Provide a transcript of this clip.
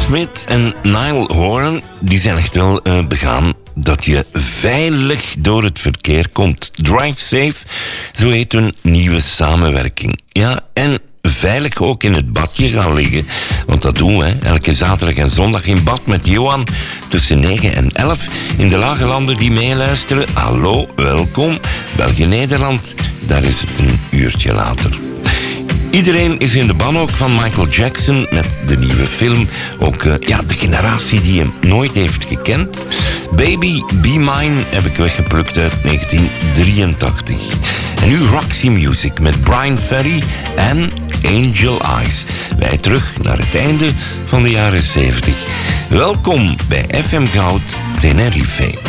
Smith en Niall Horan, die zijn echt wel begaan dat je veilig door het verkeer komt. Drive Safe, zo heet hun nieuwe samenwerking. Ja, en veilig ook in het badje gaan liggen. Want dat doen we, elke zaterdag en zondag in bad met Johan. Tussen 9 en 11. In de Lage Landen die meeluisteren. Hallo, welkom. België-Nederland, daar is het een uurtje later. Iedereen is in de ban ook van Michael Jackson met de nieuwe film. Ook de generatie die hem nooit heeft gekend. Baby, Be Mine heb ik weggeplukt uit 1983. En nu Roxy Music met Brian Ferry en Angel Eyes. Wij terug naar het einde van de jaren 70. Welkom bij FM Goud Tenerife.